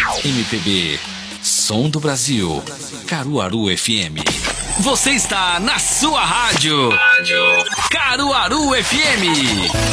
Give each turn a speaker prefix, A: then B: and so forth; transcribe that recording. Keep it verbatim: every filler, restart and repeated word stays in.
A: M P B, Som do Brasil, Caruaru F M. Você está na sua rádio, Caruaru F M.